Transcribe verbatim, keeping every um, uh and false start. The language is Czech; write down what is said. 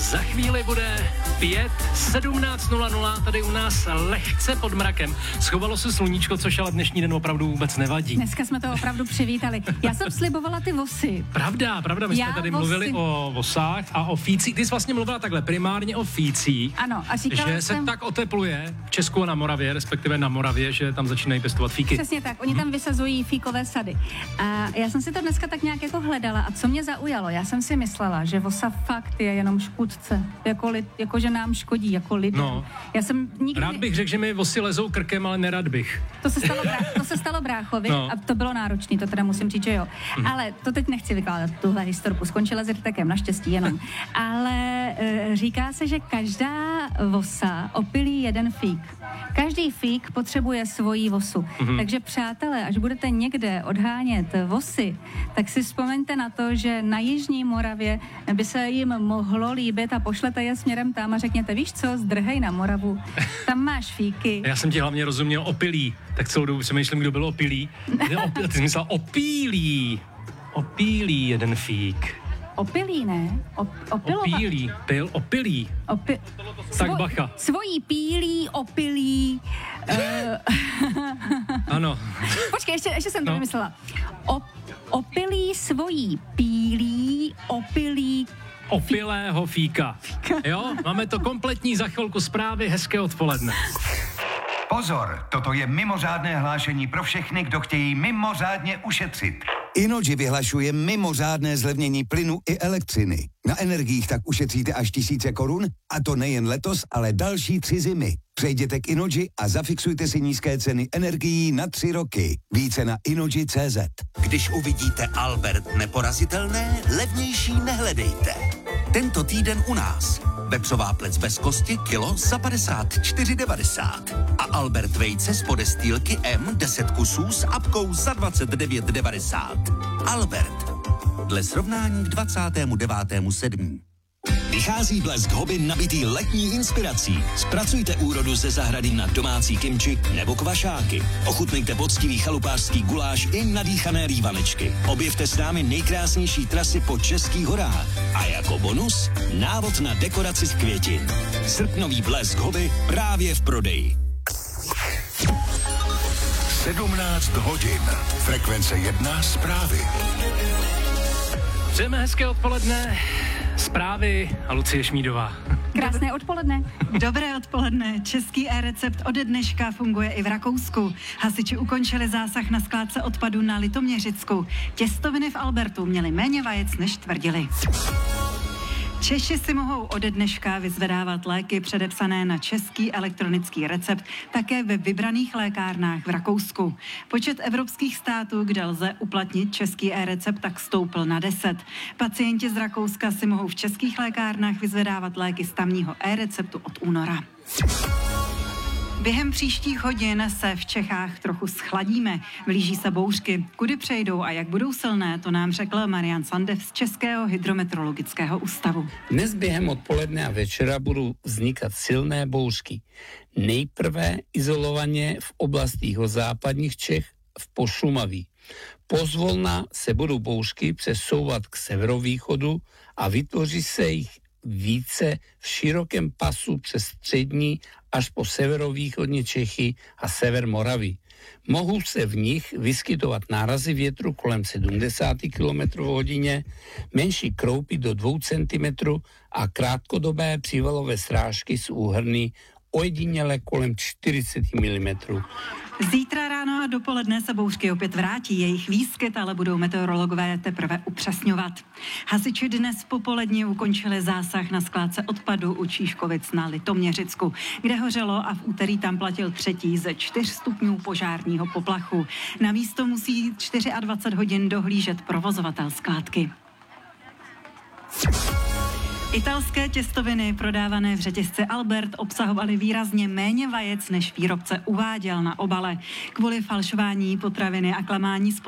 Za chvíli bude pět sedmnáct nula nula, tady u nás lehce pod mrakem. Schovalo se sluníčko, což ale dnešní den opravdu vůbec nevadí. Dneska jsme to opravdu přivítali. Já jsem slibovala ty vosy. Pravda, pravda, my Já jsme tady vosy. mluvili o vosách a o fících. Ty jsi vlastně mluvila takhle, primárně o fících. Ano, a říkala že jsem... se tak otepluje v Česku a na Moravě, respektive na Moravě, že tam začínají pěstovat fíky. Přesně tak, oni tam vysazují fíkové sady. A já jsem si to dneska tak nějak jako hledala a co mě zaujalo, já jsem si myslela, že vosa fakt je jenom škůdce, jako, lid, jako že nám škodí, jako lidem. No. Já jsem nikdy... Rád bych řekl, že mi vosy lezou krkem, ale nerad bych. To se stalo, brá... to se stalo bráchovi No. a to bylo náročný, to teda musím říct, že jo. Mhm. Ale to teď nechci vykládat, tuhle historku, skončila s rtekem, naštěstí jenom. Ale e, říká se, že každá vosa opilí jeden fík. Každý fík potřebuje svoji vosu. Mhm. Takže přátelé, až budete někde odhánět vosy, tak si vzpomeňte na to, že na jižní Moravě by se jim mohlo líbit a pošlete je směrem tam a řekněte, víš co, zdrhej na Moravu, tam máš fíky. Já jsem ti hlavně rozuměl opilý, tak celou dobu přemýšlím, kdo byl opilý. Opil, ty jsi myslel opílí. Opílí jeden fík. Opilí, ne? Op, opilova. Opílí, pil, opilí. Opi... Tak bacha. Svojí pílí, opilí... Uh... Ano. Počkej, ještě, ještě jsem to No. vymyslela. Op, opilí svojí pílí, opilí... Opilého fíka. Jo, máme to kompletní, za chvilku zprávy, hezké odpoledne. Pozor, toto je mimořádné hlášení pro všechny, kdo chtějí mimořádně ušetřit. Inoji vyhlašuje mimořádné zlevnění plynu i elektřiny. Na energiích tak ušetříte až tisíce korun, a to nejen letos, ale další tři zimy. Přejděte k Inoji a zafixujte si nízké ceny energií na tři roky. Více na inoji tečka cé zet. Když uvidíte Albert neporazitelné, levnější nehledejte. Tento týden u nás. Vepřová plec bez kosti kilo za padesát čtyři devadesát. A Albert vejce z podestýlky M deset kusů s apkou za dvacet devět devadesát. Albert. Dle srovnání k dvacátému devátému sedmého Vychází Blesk Hobby nabitý letní inspirací. Zpracujte úrodu ze zahrady na domácí kimči nebo kvašáky. Ochutnejte poctivý chalupářský guláš i nadýchané rývanečky. Objevte s námi nejkrásnější trasy po českých horách. A jako bonus návod na dekoraci z květin. Srpnový Blesk Hobby právě v prodeji. sedmnáct hodin. Frekvence jedna zprávy. Přejeme hezké odpoledne, zprávy a Lucie Šmídová. Krásné odpoledne. Dobré odpoledne. Český e-recept ode dneška funguje i v Rakousku. Hasiči ukončili zásah na skládce odpadu na Litoměřicku. Těstoviny v Albertu měly méně vajec, než tvrdili. Češi si mohou ode dneška vyzvedávat léky předepsané na český elektronický recept také ve vybraných lékárnách v Rakousku. Počet evropských států, kde lze uplatnit český e-recept, tak stoupl na deset. Pacienti z Rakouska si mohou v českých lékárnách vyzvedávat léky z tamního e-receptu od února. Během příštích hodin se v Čechách trochu schladíme. Blíží se bouřky. Kudy přejdou a jak budou silné, to nám řekl Marian Sandev z Českého hydrometeorologického ústavu. Dnes během odpoledne a večera budou vznikat silné bouřky. Nejprve izolovaně v oblastích západních Čech v Pošumaví. Pozvolna se budou bouřky přesouvat k severovýchodu a vytvoří se jich více v širokém pasu přes střední až po severovýchodní Čechy a sever Moravy. Mohou se v nich vyskytovat nárazy větru kolem sedmdesát kilometrů v hodině, menší kroupy do dvou centimetrů a krátkodobé přívalové srážky z úhrny ojediněle kolem čtyřicet milimetrů. Zítra ráno a dopoledne se bouřky opět vrátí. Jejich výskyt ale budou meteorologové teprve upřesňovat. Hasiči dnes popolední ukončili zásah na skládce odpadu u Číškovic na Litoměřicku, kde hořelo a v úterý tam platil třetí ze čtyř stupňů požárního poplachu. Na místo musí dvacet čtyři hodin dohlížet provozovatel skládky. Italské těstoviny prodávané v řetězci Albert obsahovaly výrazně méně vajec, než výrobce uváděl na obale. Kvůli falšování potraviny a klamání